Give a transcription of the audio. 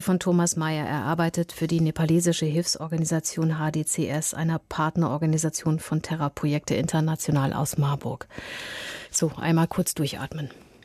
von Thomas Mayer. Er arbeitet für die nepalesische Hilfsorganisation HDCS, einer Partnerorganisation von Terra Projekte International aus Marburg. So, einmal kurz durchatmen.